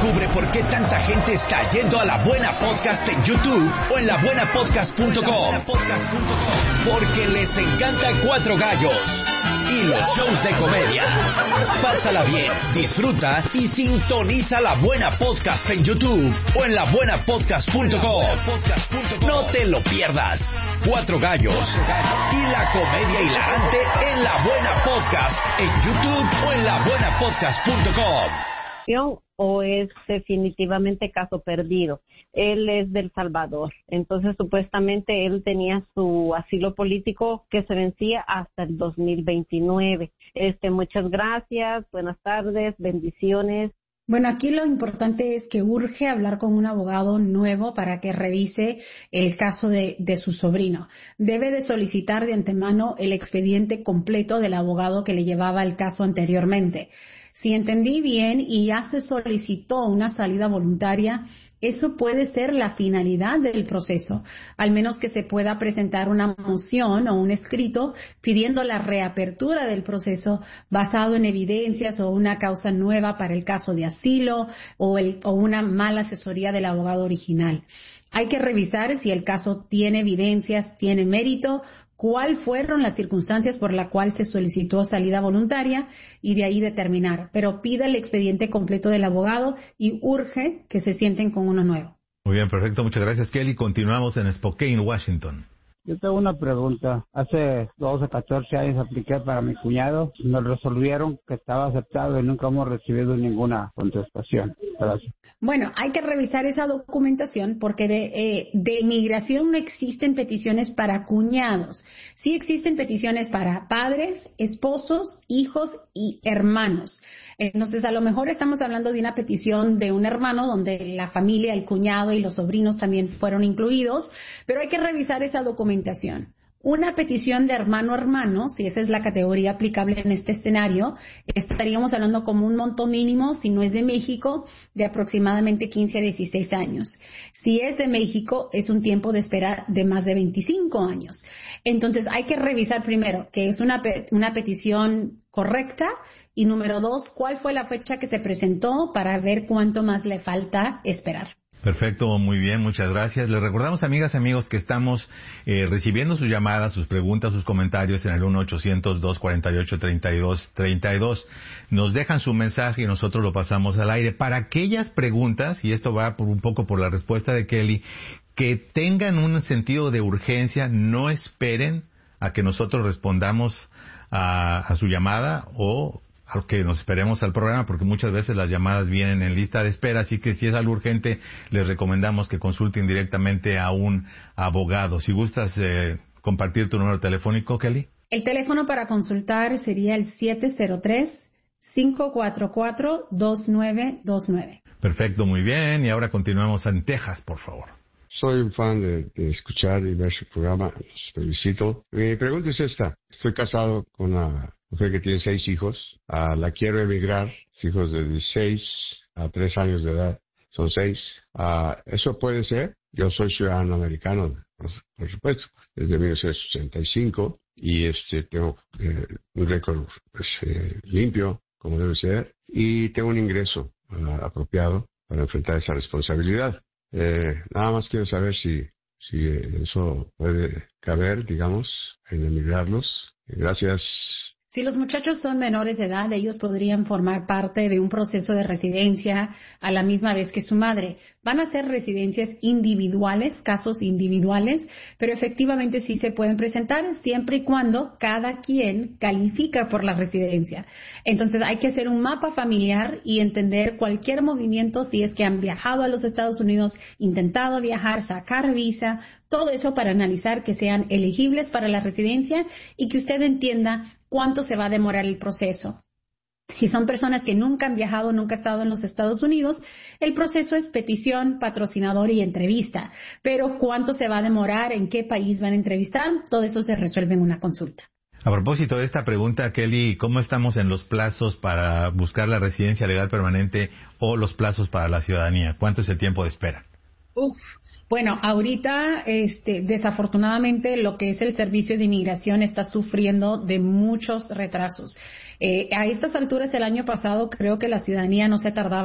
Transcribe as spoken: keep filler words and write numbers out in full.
Descubre por qué tanta gente está yendo a La Buena Podcast en YouTube o en la buena podcast punto com. Porque les encanta Cuatro Gallos y los shows de comedia. Pásala bien, disfruta y sintoniza La Buena Podcast en YouTube o en la buena podcast punto com. No te lo pierdas. Cuatro Gallos y la comedia hilarante en La Buena Podcast en YouTube o en la buena podcast punto com. O es definitivamente caso perdido. Él es del Salvador, entonces supuestamente él tenía su asilo político que se vencía hasta el dos mil veintinueve. Este, muchas gracias, buenas tardes, bendiciones. Bueno, aquí lo importante es que urge hablar con un abogado nuevo para que revise el caso de, de su sobrino. Debe de solicitar de antemano el expediente completo del abogado que le llevaba el caso anteriormente. Si entendí bien y ya se solicitó una salida voluntaria, eso puede ser la finalidad del proceso, al menos que se pueda presentar una moción o un escrito pidiendo la reapertura del proceso basado en evidencias o una causa nueva para el caso de asilo o, el, o una mala asesoría del abogado original. Hay que revisar si el caso tiene evidencias, tiene mérito, cuáles fueron las circunstancias por las cuales se solicitó salida voluntaria y de ahí determinar. Pero pida el expediente completo del abogado y urge que se sienten con uno nuevo. Muy bien, perfecto. Muchas gracias, Kelly. Continuamos en Spokane, Washington. Yo tengo una pregunta. Hace doce, catorce años apliqué para mi cuñado. Me resolvieron que estaba aceptado y nunca hemos recibido ninguna contestación. Gracias. Bueno, hay que revisar esa documentación porque de, eh, de inmigración no existen peticiones para cuñados. Sí existen peticiones para padres, esposos, hijos y hermanos. Entonces, a lo mejor estamos hablando de una petición de un hermano donde la familia, el cuñado y los sobrinos también fueron incluidos, pero hay que revisar esa documentación. Una petición de hermano a hermano, si esa es la categoría aplicable en este escenario, estaríamos hablando como un monto mínimo, si no es de México, de aproximadamente quince a dieciséis años. Si es de México, es un tiempo de espera de más de veinticinco años. Entonces, hay que revisar primero que es una, una petición correcta y número dos, cuál fue la fecha que se presentó para ver cuánto más le falta esperar. Perfecto, muy bien, muchas gracias. Les recordamos, amigas y amigos, que estamos eh, recibiendo sus llamadas, sus preguntas, sus comentarios en el uno ochocientos, dos cuatro ocho, tres dos tres dos. Nos dejan su mensaje y nosotros lo pasamos al aire. Para aquellas preguntas, y esto va por un poco por la respuesta de Kelly, que tengan un sentido de urgencia, no esperen a que nosotros respondamos a, a su llamada o a que nos esperemos al programa, porque muchas veces las llamadas vienen en lista de espera, así que si es algo urgente, les recomendamos que consulten directamente a un abogado. Si gustas eh, compartir tu número telefónico, Kelly. El teléfono para consultar sería el siete cero tres, cinco cuatro cuatro, dos nueve dos nueve. Perfecto, muy bien. Y ahora continuamos en Texas, por favor. Soy un fan de, de escuchar y ver su programa. Los felicito. Mi pregunta es esta. Estoy casado con una mujer que tiene seis hijos. Uh, la quiero emigrar. Hijos de dieciséis a tres años de edad. Son seis. Uh, ¿Eso puede ser? Yo soy ciudadano americano, por, por supuesto, desde mil novecientos ochenta y cinco. Y este tengo eh, un récord pues, eh, limpio, como debe ser. Y tengo un ingreso uh, apropiado para enfrentar esa responsabilidad. Eh, nada más quiero saber si, si eso puede caber, digamos, en emigrarlos. Gracias. Si los muchachos son menores de edad, ellos podrían formar parte de un proceso de residencia a la misma vez que su madre. Van a ser residencias individuales, casos individuales, pero efectivamente sí se pueden presentar siempre y cuando cada quien califica por la residencia. Entonces hay que hacer un mapa familiar y entender cualquier movimiento si es que han viajado a los Estados Unidos, intentado viajar, sacar visa, todo eso para analizar que sean elegibles para la residencia y que usted entienda cuánto se va a demorar el proceso. Si son personas que nunca han viajado, nunca han estado en los Estados Unidos, el proceso es petición, patrocinador y entrevista. Pero cuánto se va a demorar, en qué país van a entrevistar, todo eso se resuelve en una consulta. A propósito de esta pregunta, Kelly, ¿cómo estamos en los plazos para buscar la residencia legal permanente o los plazos para la ciudadanía? ¿Cuánto es el tiempo de espera? Uf, bueno, ahorita, este, desafortunadamente, lo que es el servicio de inmigración está sufriendo de muchos retrasos. Eh, a estas alturas, el año pasado, creo que la ciudadanía no se tardaba